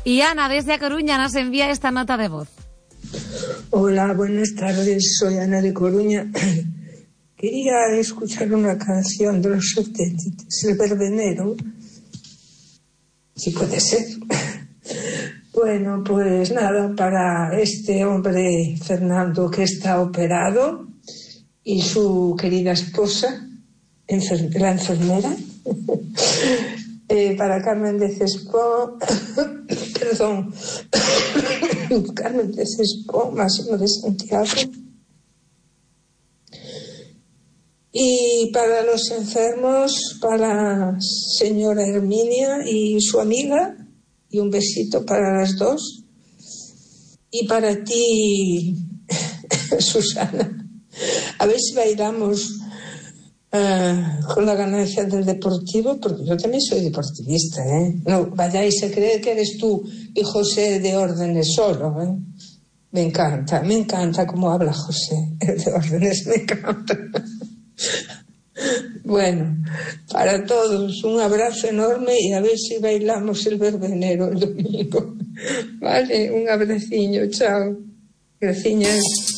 Y Ana, desde A Coruña, nos envía esta nota de voz. Hola, buenas tardes, soy Ana de Coruña. Quería escuchar una canción de los Auténticos, El Verbenero, si puede ser. Bueno, pues nada, para este hombre Fernando que está operado y su querida esposa, la enfermera, para Carmen de Cespó, perdón, Carmen de Cespó, Máximo de Santiago, y para los enfermos, para la señora Herminia y su amiga, y un besito para las dos, y para ti, Susana, a ver si bailamos con la ganancia del Deportivo, porque yo también soy deportivista, no vayáis a creer que eres tú y José de órdenes solo, me encanta cómo habla José de órdenes, me encanta. Bueno, para todos un abrazo enorme y a ver si bailamos el verbenero el domingo. Vale, un abraciño, chao. Graciñas.